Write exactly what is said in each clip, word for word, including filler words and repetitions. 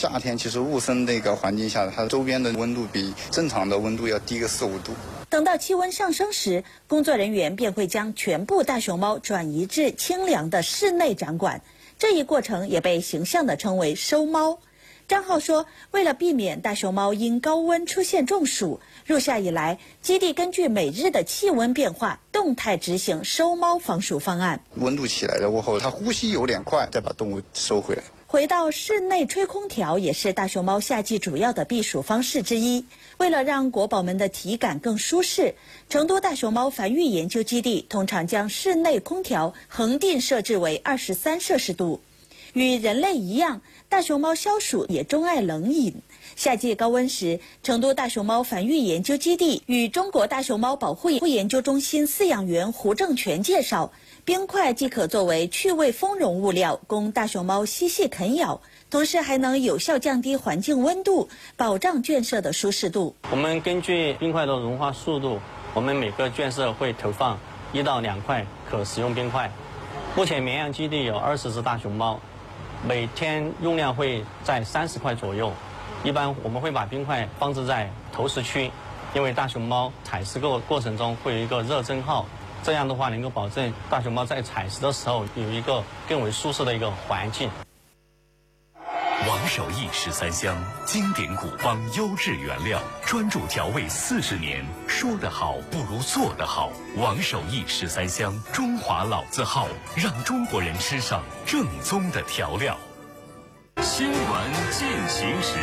夏天其实雾森那个环境下，它周边的温度比正常的温度要低个四五度。 等到气温上升时，工作人员便会将全部大熊猫转移至清凉的室内展馆。这一过程也被形象地称为收猫。张浩说，为了避免大熊猫因高温出现中暑，入夏以来，基地根据每日的气温变化，动态执行收猫防暑方案。 温度起来了过后，它呼吸有点快，再把动物收回来。 回到室内吹空调也是大熊猫夏季主要的避暑方式之一。为了让国宝们的体感更舒适，成都大熊猫繁育研究基地通常将室内空调恒定设置为二十三摄氏度。与人类一样，大熊猫消暑也钟爱冷饮。夏季高温时，成都大熊猫繁育研究基地与中国大熊猫保护研究中心饲养员胡正全介绍，冰块既可作为趣味丰容物料，供大熊猫嬉戏啃咬，同时还能有效降低环境温度，保障圈舍的舒适度。 我们根据冰块的融化速度，我们每个圈舍会投放一到两块可食用冰块。目前绵阳基地有二十只大熊猫，每天用量会在三十块左右。一般我们会把冰块放置在投食区，因为大熊猫采食过过程中会有一个热蒸耗，这样的话能够保证大熊猫在采食的时候有一个更为舒适的一个环境。 王守义十三香，经典古方优质原料，专注调味四十年，说得好不如做得好。王守义十三香，中华老字号，让中国人吃上正宗的调料。新闻进行时。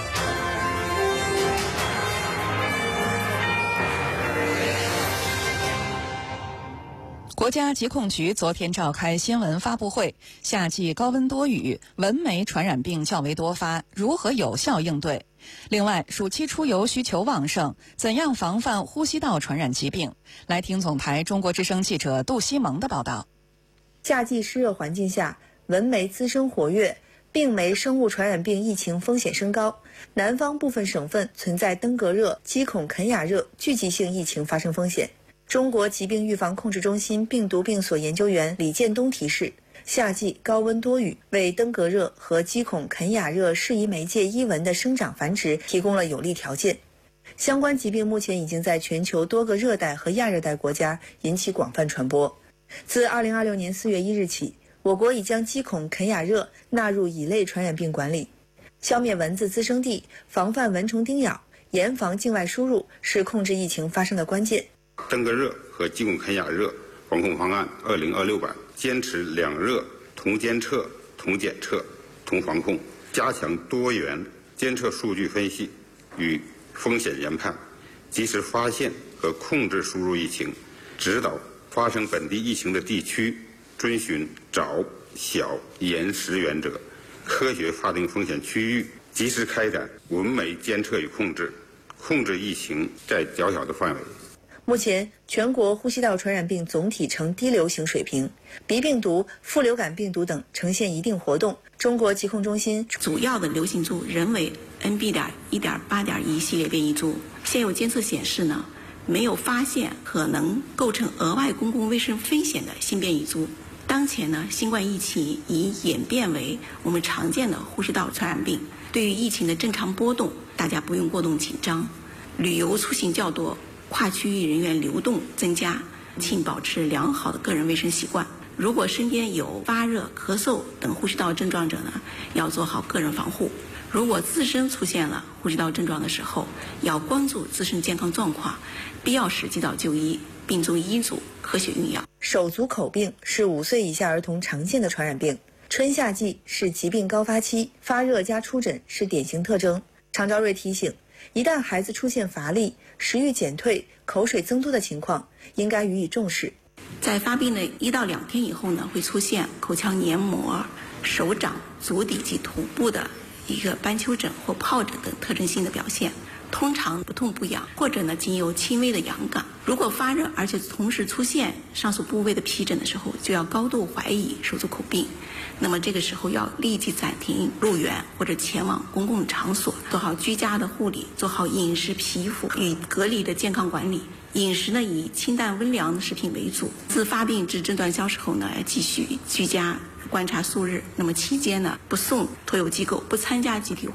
国家疾控局昨天召开新闻发布会，夏季高温多雨，蚊媒传染病较为多发，如何有效应对？另外，暑期出游需求旺盛，怎样防范呼吸道传染疾病？来听总台中国之声记者杜西蒙的报道。 夏季湿热环境下，蚊媒滋生活跃，病媒生物传染病疫情风险升高。南方部分省份存在登革热、鸡孔肯雅热聚集性疫情发生风险。中国疾病预防控制中心病毒病所研究员李建东提示，夏季高温多雨为登革热和鸡孔肯雅热适宜媒介伊蚊的生长繁殖提供了有利条件。相关疾病目前已经在全球多个热带和亚热带国家引起广泛传播。自二零二六年四月一日起，我国已将鸡孔肯雅热纳入乙类传染病管理。消灭蚊子滋生地，防范蚊虫叮咬，严防境外输入是控制疫情发生的关键。 登革热和鸡孔肯雅热防控方案二零二六版坚持两热同监测、同检测、同防控，加强多元监测数据分析与风险研判，及时发现和控制输入疫情，指导发生本地疫情的地区遵循早、小、严实原则，科学划定风险区域，及时开展蚊媒监测与控制，控制疫情在较小的范围。 目前，全国呼吸道传染病总体呈低流行水平，鼻病毒、副流感病毒等呈现一定活动。中国疾控中心主要的流行株仍为 N B 点一点八点一系列变异株，现有监测显示呢，没有发现可能构成额外公共卫生风险的新变异株。当前呢，新冠疫情已演变为我们常见的呼吸道传染病。对于疫情的正常波动，大家不用过度紧张。旅游出行较多，跨区域人员流动增加，请保持良好的个人卫生习惯。如果身边有发热、咳嗽等呼吸道症状者呢，要做好个人防护。如果自身出现了呼吸道症状的时候，要关注自身健康状况，必要时及早就医，并遵医嘱科学用药。 手足口病是五岁以下儿童常见的传染病，春夏季是疾病高发期，发热加出疹是典型特征。常昭瑞提醒，一旦孩子出现乏力、食欲减退、口水增多的情况，应该予以重视。 在发病的一到两天以后呢，会出现口腔黏膜、手掌、足底及头部的一个斑丘疹或疱疹等特征性的表现，通常不痛不痒，或者呢仅有轻微的痒感。如果发热而且同时出现上述部位的皮疹的时候，就要高度怀疑手足口病。那么这个时候要立即暂停入园或者前往公共场所，做好居家的护理，做好饮食、皮肤与隔离的健康管理。饮食呢以清淡温凉的食品为主。自发病至症状消失后呢，要继续居家观察数日。那么期间呢，不送托有机构，不参加集体